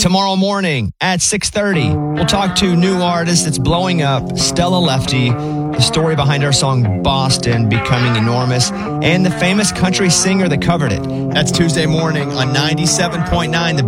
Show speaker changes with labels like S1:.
S1: Tomorrow morning at 6:30, we'll talk to new artist that's blowing up, Stella Lefty, the story behind our song Boston becoming enormous, and the famous country singer that covered it. That's Tuesday morning on 97.9 The